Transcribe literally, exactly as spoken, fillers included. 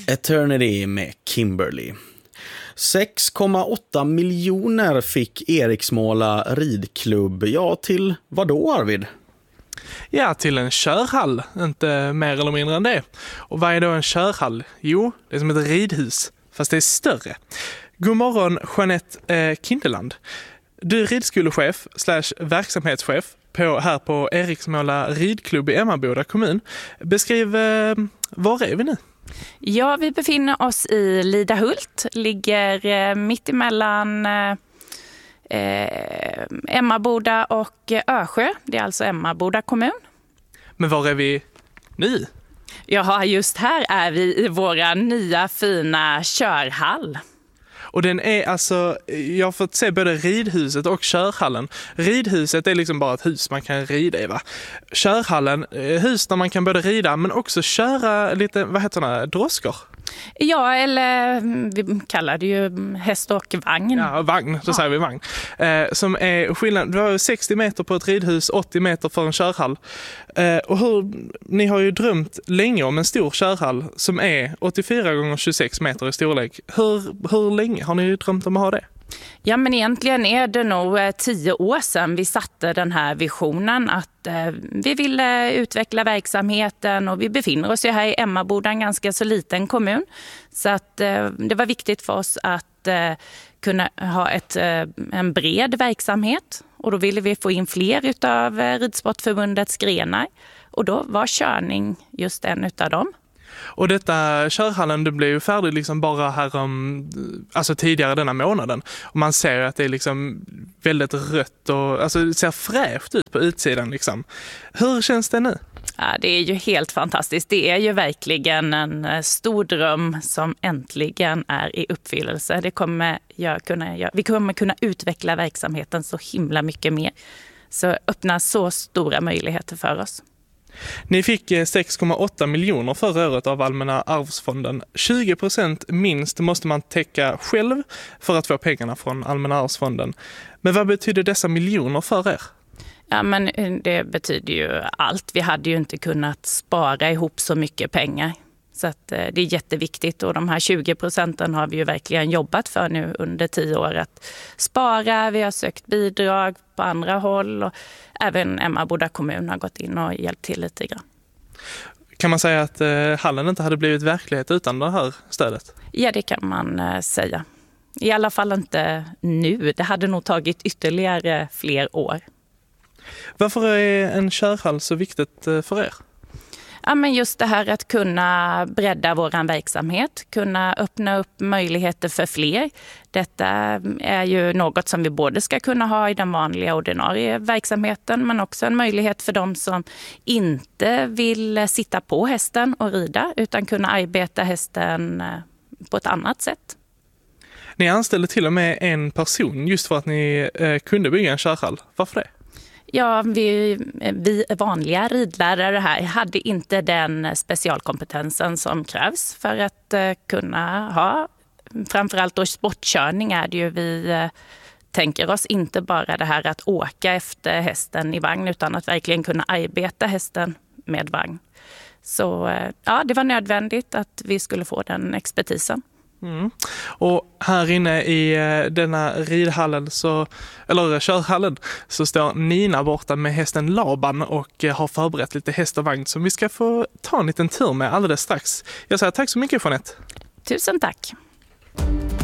Eternity med Kimberly. sex komma åtta miljoner fick Eriksmåla ridklubb. Ja, till vad då, Arvid? Ja, till en körhall, inte mer eller mindre än det. Och vad är då en körhall? Jo, det är som ett ridhus, fast det är större. God morgon, Jeanette eh, Kindeland. Du är ridskolechef slash verksamhetschef på, här på Eriksmåla ridklubb i Emmaboda kommun. Beskriv, eh, var är vi nu? Ja, vi befinner oss i Lidahult, ligger eh, mitt emellan eh, eh, Emmaboda och Örsjö. Det är alltså Emmaboda kommun. Men var är vi nu? Ja, just här är vi i våra nya fina körhall. Och den är alltså, jag har fått se både ridhuset och körhallen. Ridhuset är liksom bara ett hus man kan rida i, va? Körhallen, hus där man kan både rida men också köra lite, vad heter det, droskor? Ja, eller vi kallar det ju häst och vagn. Ja, vagn, så ja. Säger vi vagn. Eh, som är skillnad, det var sextio meter på ett ridhus, åttio meter för en körhall. Eh, och hur, ni har ju drömt länge om en stor körhall som är åttiofyra gånger tjugosex meter i storlek. Hur, hur länge har ni drömt om att ha det? Ja, men egentligen är det nog tio år sedan vi satte den här visionen att eh, vi ville utveckla verksamheten, och vi befinner oss ju här i Emmaboda, en ganska så liten kommun. Så att eh, det var viktigt för oss att eh, kunna ha ett, eh, en bred verksamhet, och då ville vi få in fler utav eh, Ridsportförbundets grenar, och då var körning just en utav dem. Och detta körhallen, det blev ju färdig liksom bara här om, alltså tidigare denna månaden. Och man ser att det är liksom väldigt rött och alltså det ser fräscht ut på utsidan liksom. Hur känns det nu? Ja, det är ju helt fantastiskt. Det är ju verkligen en stor dröm som äntligen är i uppfyllelse. Det kommer jag kunna, jag, vi kommer kunna utveckla verksamheten så himla mycket mer. Så öppnar så stora möjligheter för oss. Ni fick sex komma åtta miljoner förra året av Allmänna arvsfonden. tjugo procent minst måste man täcka själv för att få pengarna från Allmänna arvsfonden. Men vad betyder dessa miljoner för er? Ja, men det betyder ju allt. Vi hade ju inte kunnat spara ihop så mycket pengar. Så att det är jätteviktigt, och de här tjugo procenten har vi ju verkligen jobbat för nu under tio år att spara. Vi har sökt bidrag på andra håll, och även Emmaboda kommun har gått in och hjälpt till lite grann. Kan man säga att eh, hallen inte hade blivit verklighet utan det här stödet? Ja, det kan man eh, säga. I alla fall inte nu. Det hade nog tagit ytterligare fler år. Varför är en körhall så viktigt eh, för er? Ja, men just det här att kunna bredda vår verksamhet, kunna öppna upp möjligheter för fler. Detta är ju något som vi både ska kunna ha i den vanliga ordinarie verksamheten, men också en möjlighet för dem som inte vill sitta på hästen och rida, utan kunna arbeta hästen på ett annat sätt. Ni anställde till och med en person just för att ni eh, kunde bygga en körhall. Varför det? Ja, vi, vi vanliga ridlärare här hade inte den specialkompetensen som krävs för att uh, kunna ha, framförallt då sportkörning är det ju vi uh, tänker oss inte bara det här att åka efter hästen i vagn, utan att verkligen kunna arbeta hästen med vagn. Så uh, ja, det var nödvändigt att vi skulle få den expertisen. Mm. Och här inne i uh, denna ridhallen så, eller körhallen, så står Nina borta med hästen Laban och uh, har förberett lite häst och vagn som vi ska få ta en liten tur med alldeles strax. Jag säger tack så mycket, Jeanette. Tusen tack.